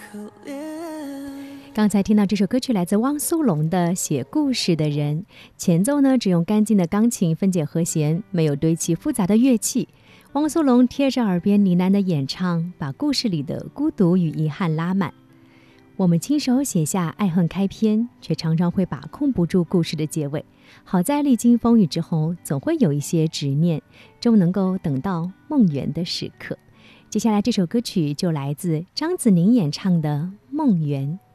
刚才听到这首歌曲来自汪苏泷的《写故事的人》，前奏呢只用干净的钢琴分解和弦，没有堆砌复杂的乐器。汪苏泷贴着耳边呢喃的演唱，把故事里的孤独与遗憾拉满。我们亲手写下爱恨开篇，却常常会把控不住故事的结尾。好在历经风雨之后，总会有一些执念，终能够等到梦圆的时刻。接下来这首歌曲就来自张子宁演唱的《梦圆》。